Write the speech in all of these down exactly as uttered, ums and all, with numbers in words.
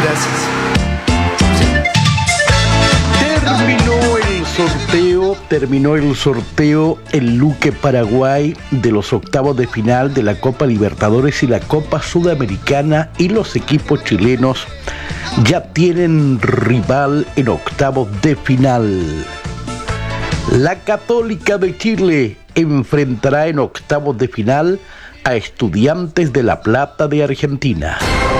Gracias. Terminó el sorteo, terminó el sorteo en Luque, Paraguay, de los octavos de final de la Copa Libertadores y la Copa Sudamericana, y los equipos chilenos ya tienen rival en octavos de final. La Católica de Chile enfrentará en octavos de final a Estudiantes de La Plata de Argentina.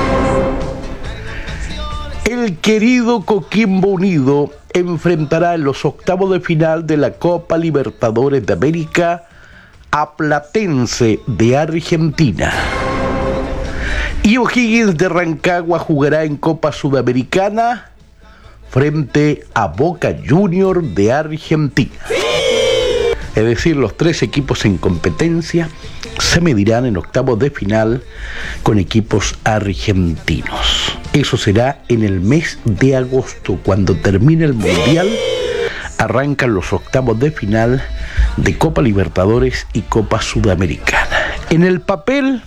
El querido Coquimbo Unido enfrentará en los octavos de final de la Copa Libertadores de América a Platense de Argentina. Y O'Higgins de Rancagua jugará en Copa Sudamericana frente a Boca Juniors de Argentina. Es decir, los tres equipos en competencia se medirán en octavos de final con equipos argentinos. Eso será en el mes de agosto, cuando termine el Mundial. Arrancan los octavos de final de Copa Libertadores y Copa Sudamericana. En el papel,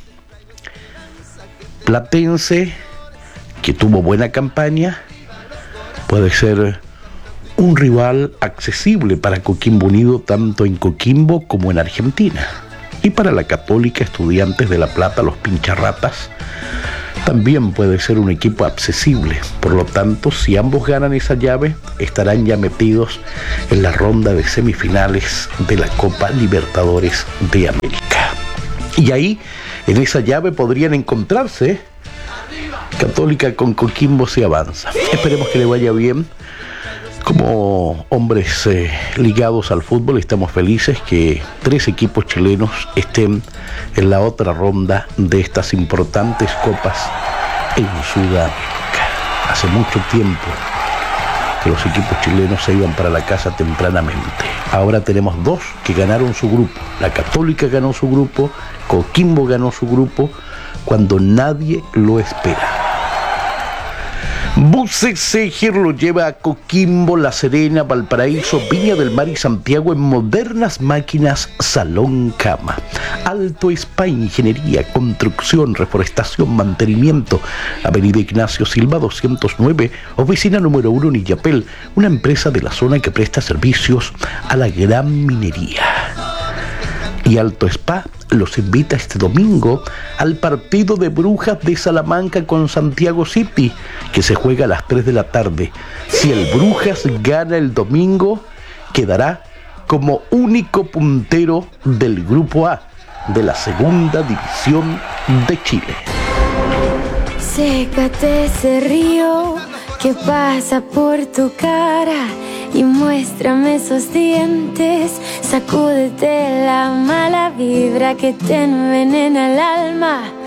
Platense, que tuvo buena campaña, puede ser un rival accesible para Coquimbo Unido, tanto en Coquimbo como en Argentina. Y para la Católica, Estudiantes de La Plata, los pincharratas, también puede ser un equipo accesible. Por lo tanto, si ambos ganan esa llave, estarán ya metidos en la ronda de semifinales de la Copa Libertadores de América. Y ahí, en esa llave, podrían encontrarse Católica con Coquimbo si avanza. Esperemos que le vaya bien. Como hombres eh, ligados al fútbol, estamos felices que tres equipos chilenos estén en la otra ronda de estas importantes copas en Sudamérica. Hace mucho tiempo que los equipos chilenos se iban para la casa tempranamente. Ahora tenemos dos que ganaron su grupo. La Católica ganó su grupo, Coquimbo ganó su grupo, cuando nadie lo espera. Buses Seger lo lleva a Coquimbo, La Serena, Valparaíso, Viña del Mar y Santiago en modernas máquinas Salón Cama. Alto Spa, ingeniería, construcción, reforestación, mantenimiento. Avenida Ignacio Silva doscientos nueve, oficina número uno en Illapel, una empresa de la zona que presta servicios a la gran minería. Y Alto Spa los invita este domingo al partido de Brujas de Salamanca con Santiago City, que se juega a las tres de la tarde. Si el Brujas gana el domingo, quedará como único puntero del Grupo A de la Segunda División de Chile. Sécate ese río que pasa por tu cara y muéstrame esos dientes. Sacúdete la mala vibra que te envenena el alma.